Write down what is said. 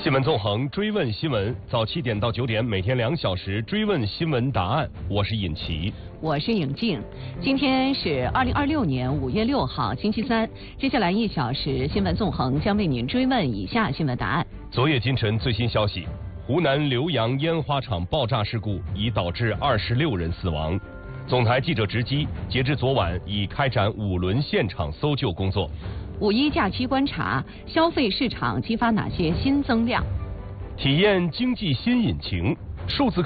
新闻纵横，追问新闻，早7点到9点，每天2小时追问新闻答案。我是尹奇， 我是尹静。今天是2026年5月6号，星期三。接下来1小时，新闻纵横将为您追问以下新闻答案。 昨夜今晨最新消息：湖南浏阳烟花厂爆炸事故已导致26人死亡。总台记者直击，截至昨晚已开展5轮现场搜救工作。 5·1假期观察，消费市场激发哪些新增量？ 体验经济新引擎，数字